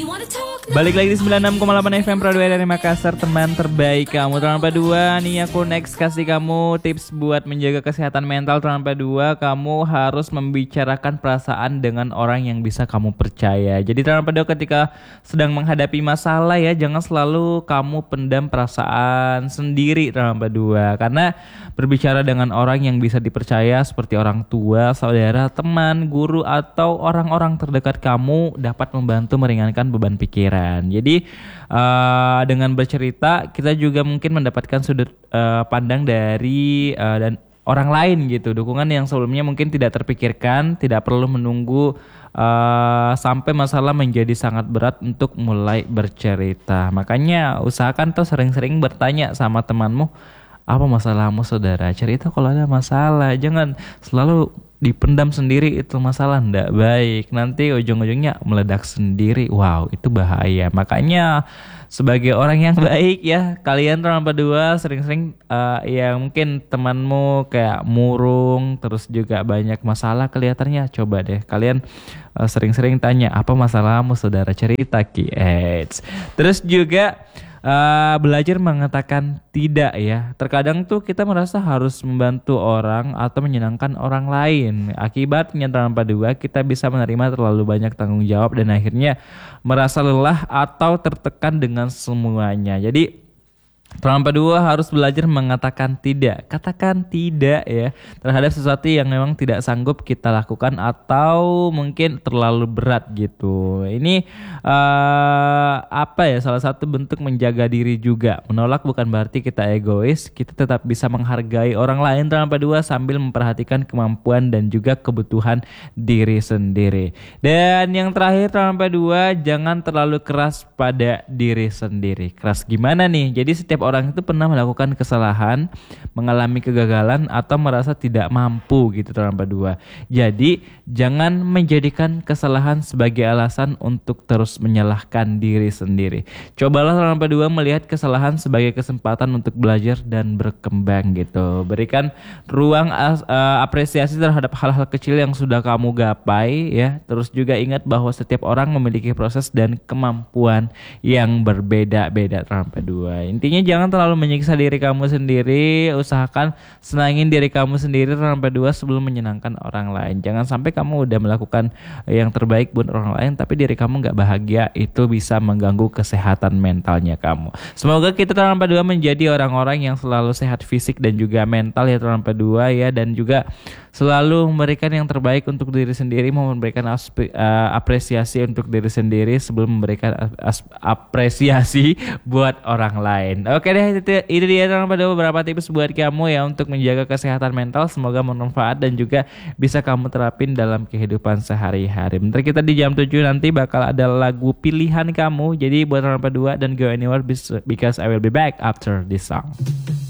Balik lagi di 96,8 FM Pradua dari Makassar, teman terbaik kamu. Teman Padua, nih aku next kasih kamu tips buat menjaga kesehatan mental. Teman Padua, kamu harus membicarakan perasaan dengan orang yang bisa kamu percaya. Jadi teman Padua, ketika sedang menghadapi masalah ya, jangan selalu kamu pendam perasaan sendiri teman Padua. Karena berbicara dengan orang yang bisa dipercaya seperti orang tua, saudara, teman, guru, atau orang-orang terdekat kamu dapat membantu meringankan beban pikiran. Jadi dengan bercerita kita juga mungkin mendapatkan sudut pandang dari dan orang lain gitu, dukungan yang sebelumnya mungkin tidak terpikirkan. Tidak perlu menunggu sampai masalah menjadi sangat berat untuk mulai bercerita. Makanya usahakan tuh sering-sering bertanya sama temanmu, apa masalahmu saudara? Cerita kalau ada masalah, jangan selalu dipendam sendiri, itu masalah ndak baik. Nanti ujung-ujungnya meledak sendiri. Wow, itu bahaya. Makanya sebagai orang yang baik ya, kalian teman Padua sering-sering ya mungkin temanmu kayak murung, terus juga banyak masalah kelihatannya. Coba deh kalian sering-sering tanya, apa masalahmu saudara? Cerita Ki. Terus juga belajar mengatakan tidak ya. Terkadang tuh kita merasa harus membantu orang atau menyenangkan orang lain. Akibatnya teman Padua, kita bisa menerima terlalu banyak tanggung jawab dan akhirnya merasa lelah atau tertekan dengan semuanya. Jadi teman Padua harus belajar mengatakan tidak. Katakan tidak ya terhadap sesuatu yang memang tidak sanggup kita lakukan atau mungkin terlalu berat gitu. Ini apa ya, salah satu bentuk menjaga diri juga. Menolak bukan berarti kita egois. Kita tetap bisa menghargai orang lain teman Padua sambil memperhatikan kemampuan dan juga kebutuhan diri sendiri. Dan yang terakhir teman Padua, jangan terlalu keras pada diri sendiri. Keras gimana nih? Jadi setiap orang itu pernah melakukan kesalahan, mengalami kegagalan atau merasa tidak mampu gitu teman Padua. Jadi jangan menjadikan kesalahan sebagai alasan untuk terus menyalahkan diri sendiri. Cobalah teman Padua melihat kesalahan sebagai kesempatan untuk belajar dan berkembang gitu. Berikan ruang apresiasi terhadap hal-hal kecil yang sudah kamu gapai ya. Terus juga ingat bahwa setiap orang memiliki proses dan kemampuan yang berbeda-beda teman Padua. Intinya jangan terlalu menyiksa diri kamu sendiri. Usahakan senangin diri kamu sendiri teman Padua sebelum menyenangkan orang lain. Jangan sampai kamu udah melakukan yang terbaik buat orang lain tapi diri kamu gak bahagia. Itu bisa mengganggu kesehatan mentalnya kamu. Semoga kita teman Padua menjadi orang-orang yang selalu sehat fisik dan juga mental ya teman Padua ya. Dan juga selalu memberikan yang terbaik untuk diri sendiri, memberikan apresiasi untuk diri sendiri sebelum memberikan apresiasi buat orang lain. Oke deh, itu dia teman Padua beberapa tips buat kamu ya untuk menjaga kesehatan mental. Semoga bermanfaat dan juga bisa kamu terapin dalam kehidupan sehari-hari. Bentar kita di jam 7 nanti bakal ada lagu pilihan kamu. Jadi buat teman Padua dan go anywhere because I will be back after this song.